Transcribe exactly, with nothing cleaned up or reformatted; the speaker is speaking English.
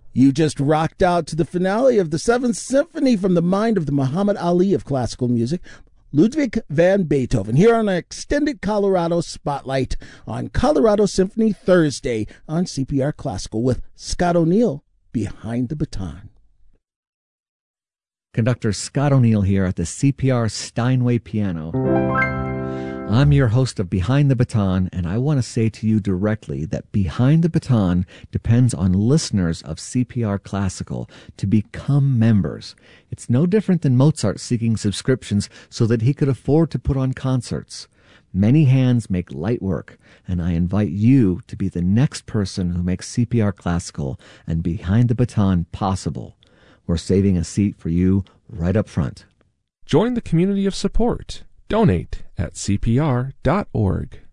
You just rocked out to the finale of the Seventh Symphony from the mind of the Muhammad Ali of classical music, Ludwig van Beethoven, here on an extended Colorado Spotlight on Colorado Symphony Thursday on C P R Classical with Scott O'Neill behind the baton. Conductor Scott O'Neill here at the C P R Steinway piano. I'm your host of Behind the Baton, and I want to say to you directly that Behind the Baton depends on listeners of C P R Classical to become members. It's no different than Mozart seeking subscriptions so that he could afford to put on concerts. Many hands make light work, and I invite you to be the next person who makes C P R Classical and Behind the Baton possible. We're saving a seat for you right up front. Join the community of support. Donate at C P R dot org.